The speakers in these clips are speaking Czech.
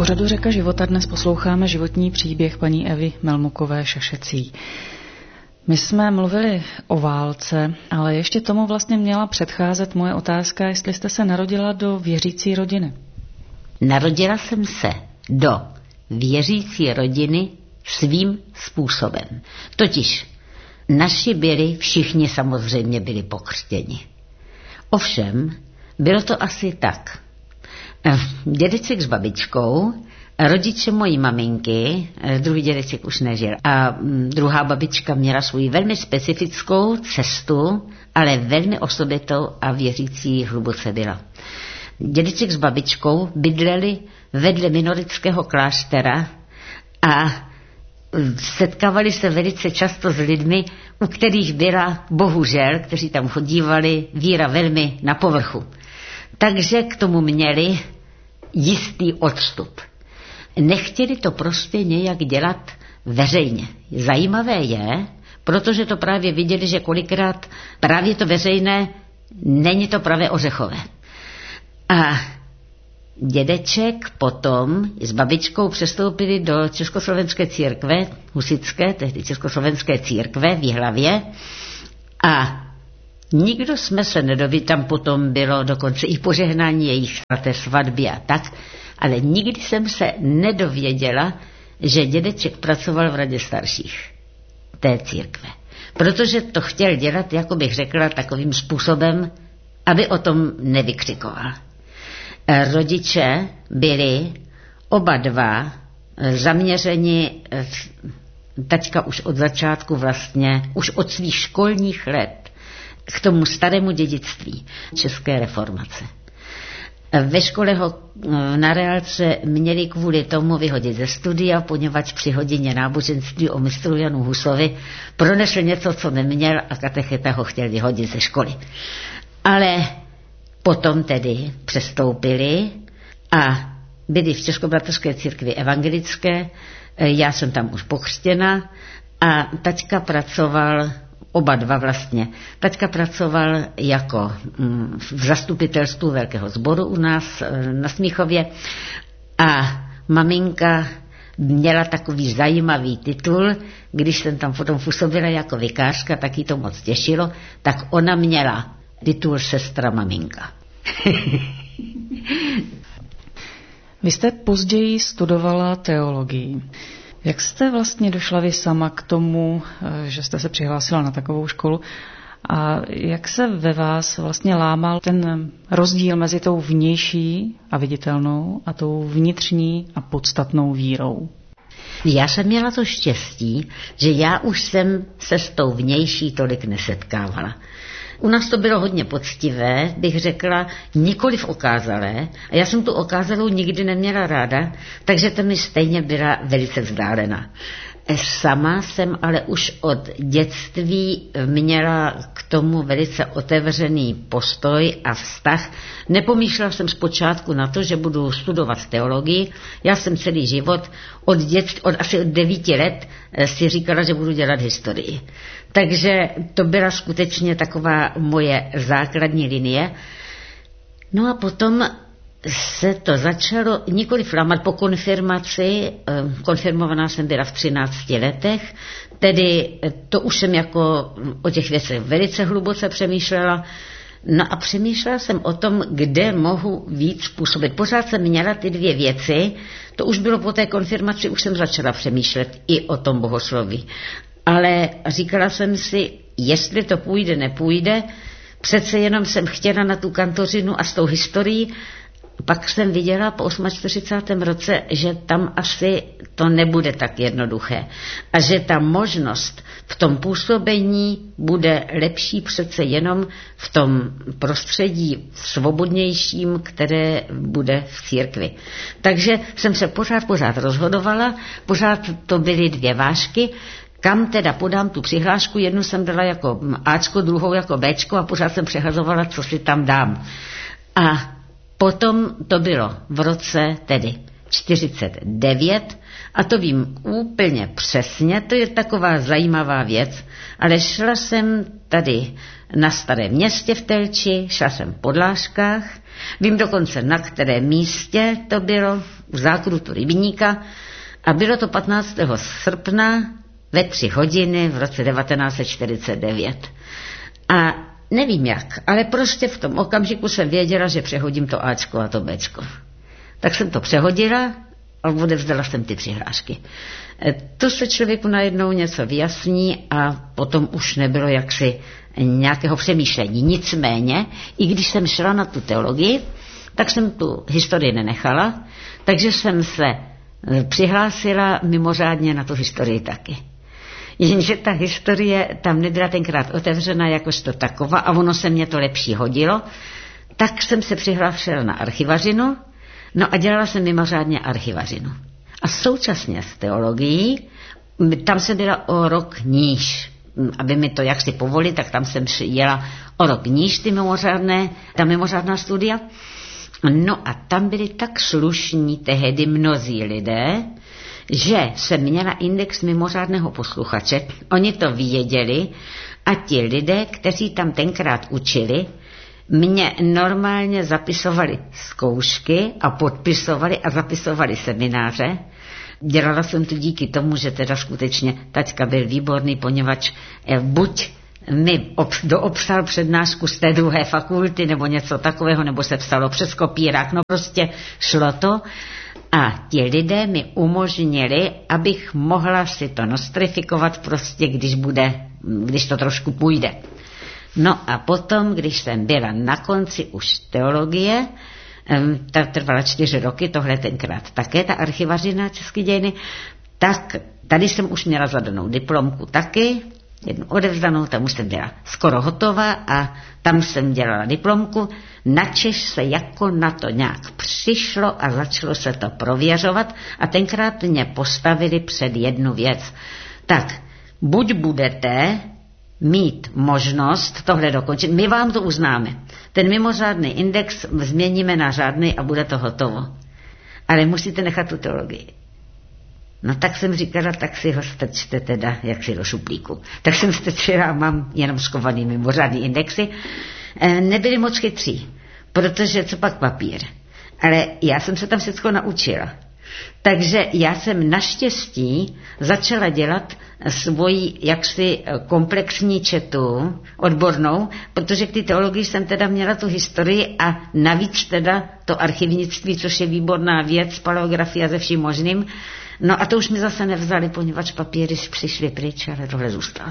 pořadu Řeka života dnes posloucháme životní příběh paní Evy Melmukové Šašecí. My jsme mluvili o válce, ale ještě tomu vlastně měla předcházet moje otázka, jestli jste se narodila do věřící rodiny. Narodila jsem se do věřící rodiny svým způsobem. Totiž naši všichni samozřejmě byli pokřtěni. Ovšem, bylo to asi tak. Dědeček s babičkou, rodiče mojí maminky, druhý dědeček už nežil, a druhá babička měla svou velmi specifickou cestu, ale velmi osobitou a věřící hluboce byla. Dědeček s babičkou bydleli vedle minorického kláštera a setkávali se velice často s lidmi, u kterých byla, bohužel, kteří tam chodívali, víra velmi na povrchu. Takže k tomu měli jistý odstup. Nechtěli to prostě nějak dělat veřejně. Zajímavé je, protože to právě viděli, že kolikrát právě to veřejné není to právě ořechové. A dědeček potom s babičkou přestoupili do Československé církve, husitské, tehdy Československé církve v Jihlavě, a nikdo jsme se nedověděli, tam potom bylo dokonce i požehnání jejich té svatby a tak, ale nikdy jsem se nedověděla, že dědeček pracoval v radě starších té církve. Protože to chtěl dělat, jako bych řekla, takovým způsobem, aby o tom nevykřikoval. Rodiče byli oba dva zaměřeni, taťka už od začátku vlastně, už od svých školních let, k tomu starému dědictví české reformace. Ve škole ho na reálce měli kvůli tomu vyhodit ze studia, poněvadž při hodině náboženství o mistru Janu Husovi pronesl něco, co neměl, a katecheta ho chtěl vyhodit ze školy. Ale potom tedy přestoupili a byli v Českobratrské církvi evangelické, já jsem tam už pokřtěna a taťka pracoval, oba dva vlastně. Taťka pracoval jako v zastupitelstvu Velkého sboru u nás na Smíchově a maminka měla takový zajímavý titul, když jsem tam potom působila jako vikářka, tak jí to moc těšilo, tak ona měla titul sestra maminka. Vy jste později studovala teologii. Jak jste vlastně došla vy sama k tomu, že jste se přihlásila na takovou školu, a jak se ve vás vlastně lámal ten rozdíl mezi tou vnější a viditelnou a tou vnitřní a podstatnou vírou? Já jsem měla to štěstí, že já už jsem se s tou vnější tolik nesetkávala. U nás to bylo hodně poctivé, bych řekla, nikoliv okázalé. A já jsem tu okázalou nikdy neměla ráda, takže to mi stejně byla velice vzdálená. Sama jsem ale už od dětství měla k tomu velice otevřený postoj a vztah. Nepomýšlela jsem zpočátku na to, že budu studovat teologii. Já jsem celý život od asi od 9 let si říkala, že budu dělat historii. Takže to byla skutečně taková moje základní linie. No a potom se to začalo nikoli flamat po konfirmaci. Konfirmovaná jsem byla v 13 letech, tedy to už jsem jako o těch věcech velice hluboce přemýšlela. No a přemýšlela jsem o tom, kde mohu víc působit. Pořád jsem měla ty 2 věci, to už bylo po té konfirmaci, už jsem začala přemýšlet i o tom bohosloví. Ale říkala jsem si, jestli to půjde, nepůjde, přece jenom jsem chtěla na tu kantořinu a s tou historií. Pak jsem viděla po 48. roce, že tam asi to nebude tak jednoduché a že ta možnost v tom působení bude lepší přece jenom v tom prostředí svobodnějším, které bude v církvi. Takže jsem se pořád rozhodovala, pořád to byly 2 vážky, kam teda podám tu přihlášku, jednu jsem dala jako Ačko, druhou jako Bčko a pořád jsem přehazovala, co si tam dám. A potom to bylo v roce tedy 49 a to vím úplně přesně, to je taková zajímavá věc, ale šla jsem tady na Starém Městě v Telči, šla jsem po Dláškách, vím dokonce na kterém místě to bylo, u zákrutu rybníka a bylo to 15. srpna ve 3 hodiny v roce 1949. A nevím jak, ale prostě v tom okamžiku jsem věděla, že přehodím to Ačko a to Bčko. Tak jsem to přehodila a odevzdala jsem ty přihlášky. To se člověku najednou něco vyjasní a potom už nebylo jaksi nějakého přemýšlení. Nicméně, i když jsem šla na tu teologii, tak jsem tu historii nenechala, takže jsem se přihlásila mimořádně na tu historii taky. Jenže ta historie tam nebyla tenkrát otevřena jakožto taková a ono se mě to lepší hodilo, tak jsem se přihlásila na archivařinu, no a dělala jsem mimořádně archivařinu. A současně s teologií, tam jsem byla o rok níž, aby mi to jaksi povolili, tak tam jsem jela o rok níž ta mimořádná studia. No a tam byli tak slušní tehdy mnozí lidé, že jsem měla index mimořádného posluchače, oni to věděli a ti lidé, kteří tam tenkrát učili, mě normálně zapisovali zkoušky a podpisovali a zapisovali semináře. Dělala jsem to díky tomu, že teda skutečně taťka byl výborný, poněvadž buď mi doobsal přednášku z té druhé fakulty nebo něco takového, nebo se psalo přes kopírák, no prostě šlo to. A ti lidé mi umožnili, abych mohla si to nostrifikovat prostě, když to trošku půjde. No a potom, když jsem byla na konci už teologie, ta trvala 4 roky, tohle tenkrát také, ta archivařina české dějiny, tak tady jsem už měla zadanou diplomku taky, jednu odevzdanou, tam už jsem byla skoro hotová a tam jsem dělala diplomku, načež se jako na to nějak přišlo a začalo se to prověřovat a tenkrát mě postavili před jednu věc. Tak, buď budete mít možnost tohle dokončit, my vám to uznáme. Ten mimořádný index změníme na řádný a bude to hotovo. Ale musíte nechat tu teologii. No tak jsem říkala, tak si ho strčte teda jaksi do šuplíku. Tak jsem strčila a mám jenom schovaný mimořádný indexy. Nebyli moc chytří, protože co pak papír. Ale já jsem se tam všechno naučila. Takže já jsem naštěstí začala dělat svoji jaksi komplexní četu odbornou, protože k té teologii jsem teda měla tu historii a navíc teda to archivnictví, což je výborná věc, paleografie a ze vším možným. No a to už mi zase nevzali, poněvadž papíry přišly pryč, ale tohle zůstalo.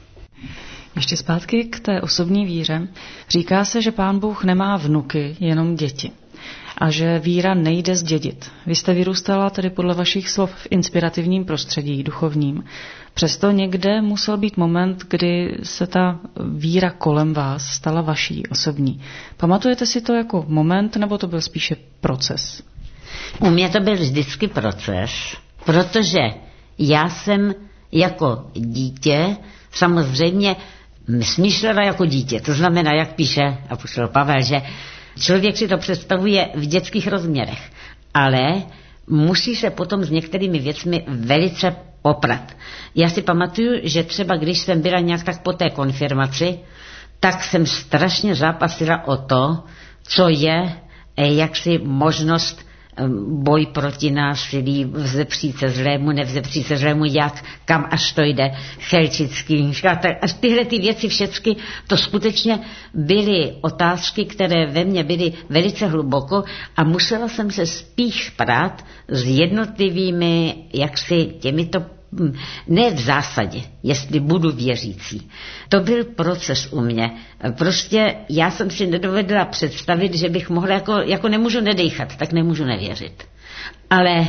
Ještě zpátky k té osobní víře. Říká se, že Pán Bůh nemá vnuky, jenom děti. A že víra nejde zdědit. Vy jste vyrůstala tedy podle vašich slov v inspirativním prostředí, duchovním. Přesto někde musel být moment, kdy se ta víra kolem vás stala vaší osobní. Pamatujete si to jako moment, nebo to byl spíše proces? U mě to byl vždycky proces, protože já jsem jako dítě samozřejmě smýšlela jako dítě. To znamená, jak píše apoštol Pavel, že člověk si to představuje v dětských rozměrech, ale musí se potom s některými věcmi velice poprat. Já si pamatuju, že třeba když jsem byla nějak tak po té konfirmaci, tak jsem strašně zápasila o to, co je jaksi možnost boj proti násilí, vzepřít se zlému, nevzepřít se zlému, jak, kam až to jde, chelčický. A tyhle ty věci všechny, to skutečně byly otázky, které ve mně byly velice hluboko a musela jsem se spíš prát s jednotlivými, jaksi těmito, ne v zásadě, jestli budu věřící. To byl proces u mě. Prostě já jsem si nedovedla představit, že bych mohla, jako nemůžu nedejchat, tak nemůžu nevěřit. Ale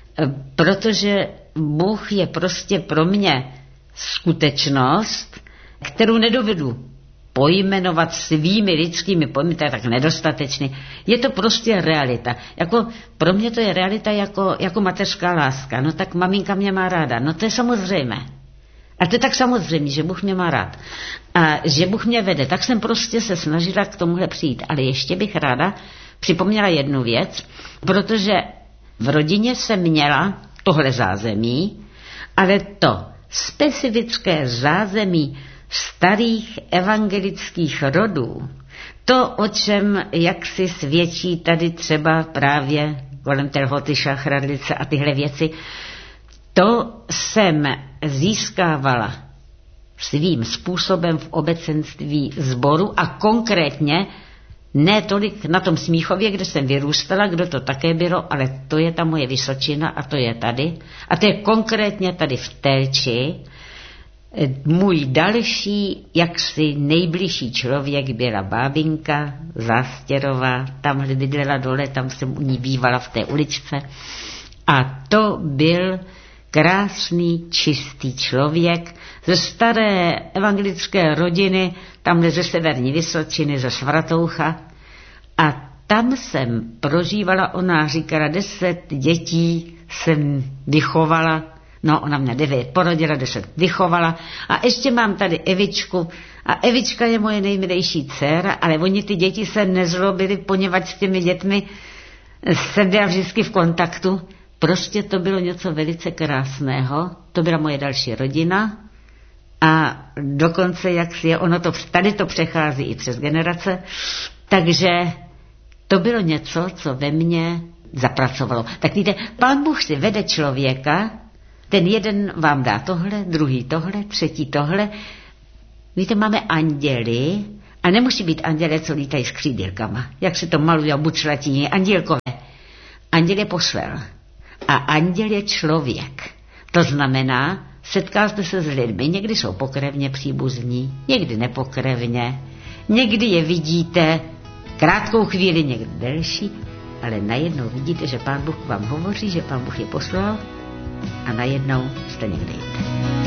protože Bůh je prostě pro mě skutečnost, kterou nedovedu pojmenovat svými lidskými pojmy, to je tak nedostatečný. Je to prostě realita. Pro mě to je realita jako mateřská láska. No tak maminka mě má ráda. No to je samozřejmé. A to je tak samozřejmě, že Bůh mě má rád. A že Bůh mě vede. Tak jsem prostě se snažila k tomuhle přijít. Ale ještě bych ráda připomněla jednu věc, protože V rodině jsem měla tohle zázemí, ale to specifické zázemí starých evangelických rodů, to, o čem jaksi svědčí tady třeba právě kolem Terhoty, Šachradlice a tyhle věci, to jsem získávala svým způsobem v obecenství sboru a konkrétně ne tolik na tom Smíchově, kde jsem vyrůstala, kdo to také bylo, ale to je ta moje Vysočina a to je tady. A to je konkrétně tady v Telči. Můj další, jaksi nejbližší člověk byla bábinka Zástěrová, tam bydlela dole, tam jsem u ní bývala v té uličce. A to byl krásný, čistý člověk ze staré evangelické rodiny, tamhle ze severní Vysočiny, ze Svatoucha. A tam jsem prožívala, ona říkala, 10 dětí jsem vychovala, no ona mě 9 porodila, 10 vychovala a ještě mám tady Evičku a Evička je moje nejmilejší dcera, ale oni ty děti se nezlobili, poněvadž s těmi dětmi jsem byla vždycky v kontaktu. Prostě to bylo něco velice krásného, to byla moje další rodina a dokonce, jak si je, ono to, tady to přechází i přes generace, takže to bylo něco, co ve mně zapracovalo. Tak víte, Pán Bůh si vede člověka, ten jeden vám dá tohle, druhý tohle, třetí tohle. Víte, máme anděly a nemusí být anděle, co lítají s křídylkama, jak se to maluje bučlatině, andělkové. Anděl je posvel. A anděl je člověk. To znamená, setkáte se s lidmi, někdy jsou pokrevně příbuzní, někdy nepokrevně, někdy je vidíte krátkou chvíli, někdy delší, ale najednou vidíte, že Pán Bůh vám hovoří, že Pán Bůh je poslal a najednou jste někde jinde.